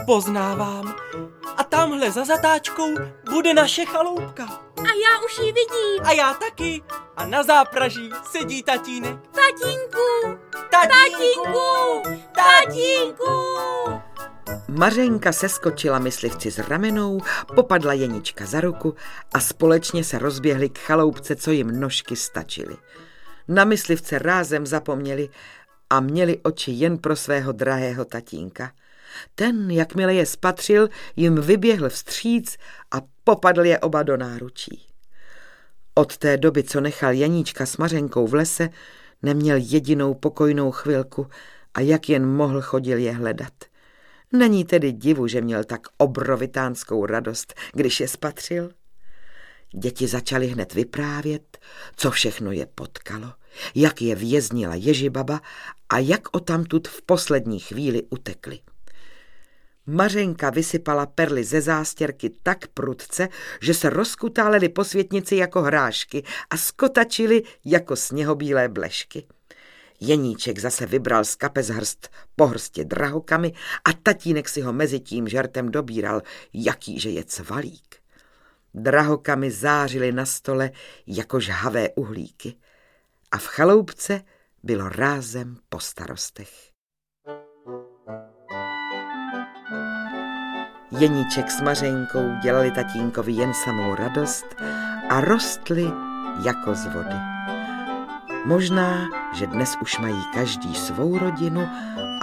Poznávám. A tamhle za zatáčkou bude naše chaloupka. A já už ji vidím. A já taky. A na zápraží sedí tatínek. Tatínku! Tatínku! Tatínku! Mařenka seskočila myslivci z ramenou, popadla Jenička za ruku a společně se rozběhli k chaloupce, co jim nožky stačily. Na myslivce rázem zapomněli a měli oči jen pro svého drahého tatínka. Ten, jakmile je spatřil, jim vyběhl vstříc a popadl je oba do náručí. Od té doby, co nechal Janíčka s Mařenkou v lese, neměl jedinou pokojnou chvilku a jak jen mohl, chodil je hledat. Není tedy divu, že měl tak obrovitánskou radost, když je spatřil. Děti začaly hned vyprávět, co všechno je potkalo, jak je věznila Ježibaba a jak odtamtud v poslední chvíli utekli. Mařenka vysypala perly ze zástěrky tak prudce, že se rozkutálely po světnici jako hrášky a skotačily jako sněhobílé blešky. Jeníček zase vybral z kapes hrst po hrstě drahokamy a tatínek si ho mezi tím žertem dobíral, jakýže je cvalík. Drahokamy zářily na stole jako žhavé uhlíky a v chaloupce bylo rázem po starostech. Jeníček s Mařenkou dělali tatínkovi jen samou radost a rostli jako z vody. Možná, že dnes už mají každý svou rodinu